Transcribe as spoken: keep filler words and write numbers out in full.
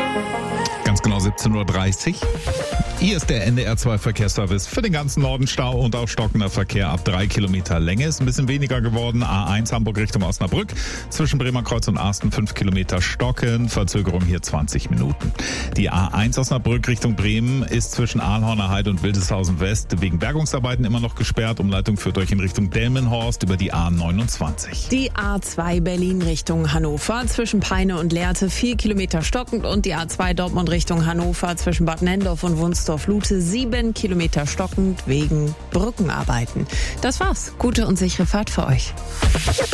Ganz genau siebzehn Uhr dreißig. Hier ist der N D R zwei Verkehrsservice für den ganzen Norden. Stau und auch stockender Verkehr ab drei Kilometer Länge. Ist ein bisschen weniger geworden. A eins Hamburg Richtung Osnabrück. Zwischen Bremer Kreuz und Arsten fünf Kilometer stocken. Verzögerung hier zwanzig Minuten. Die A eins Osnabrück Richtung Bremen ist zwischen Ahlhorner Heide und Wildeshausen West wegen Bergungsarbeiten immer noch gesperrt. Umleitung führt euch in Richtung Delmenhorst über die A neunundzwanzig. Die A zwei Berlin Richtung Hannover zwischen Peine und Lehrte vier Kilometer stockend und die A zwei Dortmund Richtung Hannover zwischen Bad Nendorf und Wunstorf-Lute sieben Kilometer stockend wegen Brückenarbeiten. Das war's. Gute und sichere Fahrt für euch.